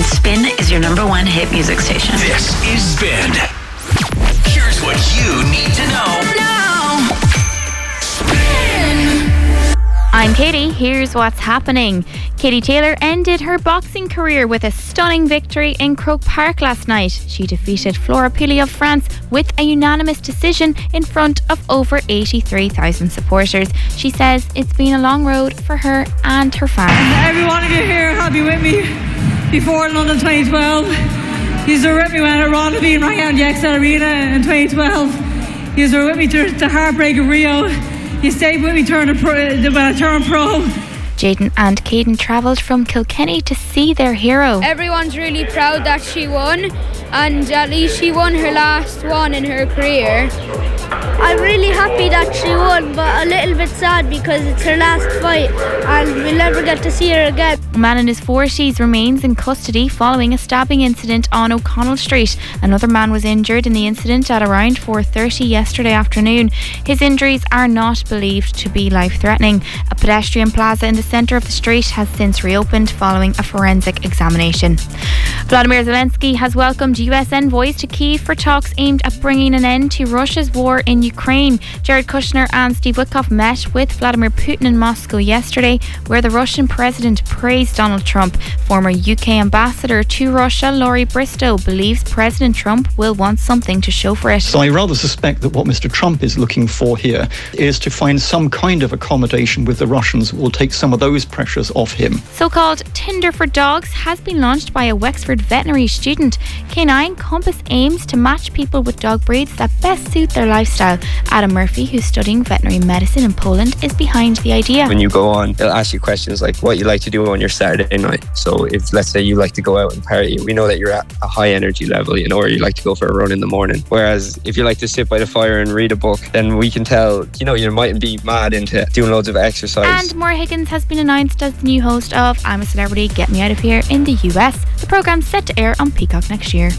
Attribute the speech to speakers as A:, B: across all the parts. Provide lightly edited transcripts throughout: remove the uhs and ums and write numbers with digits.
A: And Spin is your number one hit music station.
B: This is Spin. Here's what you need to know now. Spin.
C: I'm Katie. Here's what's happening. Katie Taylor ended her boxing career with a stunning victory in Croke Park last night. She defeated Flora Pili of France with a unanimous decision in front of over 83,000 supporters. She says it's been a long road for her and her fans.
D: Every one of you here have been with me before London 2012. You were with me when Ronneby rang out the Excel Arena in 2012. You were with me through the heartbreak of Rio. You stayed with me when I turned pro.
C: Jaden and Caden travelled from Kilkenny to see their hero.
E: Everyone's really proud that she won, and at least she won her last one in her career. I'm really happy that she won, but a little bit sad because it's her last fight and we'll never get to see her again.
C: A man in his 40s remains in custody following a stabbing incident on O'Connell Street. Another man was injured in the incident at around 4:30 yesterday afternoon. His injuries are not believed to be life-threatening. A pedestrian plaza in the centre of the street has since reopened following a forensic examination. Vladimir Zelensky has welcomed US envoys to Kyiv for talks aimed at bringing an end to Russia's war in Ukraine. Jared Kushner and Steve Witkoff met with Vladimir Putin in Moscow yesterday, where the Russian president praised Donald Trump. Former UK ambassador to Russia, Laurie Bristow, believes President Trump will want something to show for it.
F: So I rather suspect that what Mr. Trump is looking for here is to find some kind of accommodation with the Russians that will take some of those pressures off him.
C: So-called Tinder for Dogs has been launched by a Wexford veterinary student. K9 Compass aims to match people with dog breeds that best suit their lifestyle. Adam Murphy, who's studying veterinary medicine in Poland, is behind the idea.
G: When you go on, they'll ask you questions like what you like to do on your Saturday night. So if, let's say, you like to go out and party, we know that you're at a high energy level, or you like to go for a run in the morning. Whereas if you like to sit by the fire and read a book, then we can tell, you mightn't be mad into doing loads of exercise.
C: And Maura Higgins has been announced as the new host of I'm a Celebrity, Get Me Out of Here in the US. The programme's set to air on Peacock next year.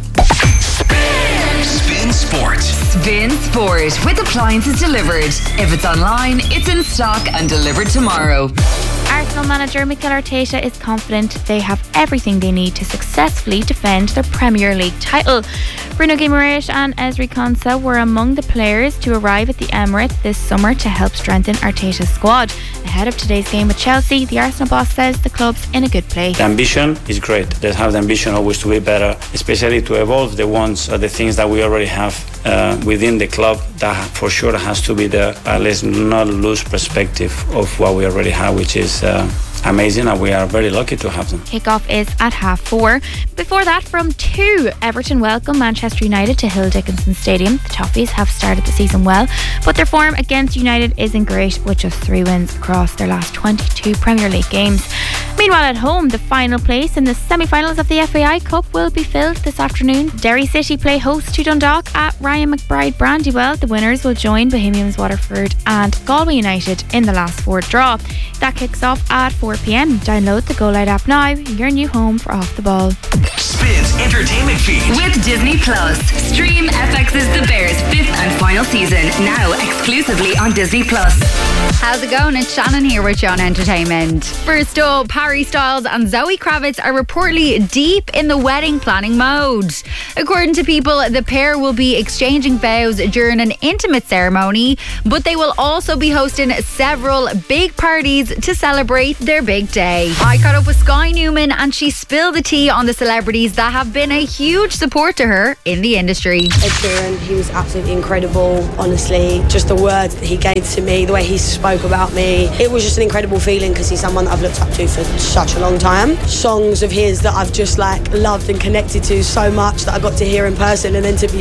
B: Spin Sports.
H: Spin Sport with appliances delivered. If it's online, it's in stock and delivered tomorrow.
C: Arsenal manager Mikel Arteta is confident they have everything they need to successfully defend their Premier League title. Bruno Guimaraes and Ezri Konsa were among the players to arrive at the Emirates this summer to help strengthen Arteta's squad. Ahead of today's game with Chelsea, the Arsenal boss says the club's in a good place.
I: The ambition is great. They have the ambition always to be better, especially to evolve the things that we already have within the club. That for sure has to be there. Let's not lose perspective of what we already have, which is amazing, and we are very lucky to have them.
C: Kickoff is at 4:30. Before that, from 2, Everton welcome Manchester United to Hill Dickinson Stadium. The Toffees have started the season well, but their form against United isn't great, with just 3 wins across their last 22 Premier League games. Meanwhile, at home, the final place in the semi-finals of the FAI Cup will be filled this afternoon. Derry City play host to Dundalk at Ryan McBride Brandywell. The winners will join Bohemians Waterford and Galway United in the last 4 draw. That kicks off at 4 p.m. Download the Go Light app now, your new home for Off the Ball.
B: Spin's entertainment feed.
H: With Disney Plus. Stream FX's The Bears' 5th and final season, now exclusively on Disney Plus.
J: How's it going? It's Shannon here with John Entertainment. First up, Harry Styles and Zoe Kravitz are reportedly deep in the wedding planning mode. According to People, the pair will be exchanging vows during an intimate ceremony, but they will also be hosting several big parties to celebrate their big day. I caught up with Sky Newman and she spilled the tea on the celebrities that have been a huge support to her in the industry.
K: Ed Sheeran, he was absolutely incredible, honestly. Just the words that he gave to me, the way he spoke about me. It was just an incredible feeling because he's someone that I've looked up to for such a long time. Songs of his that I've just loved and connected to so much that I got to hear in person, and then to be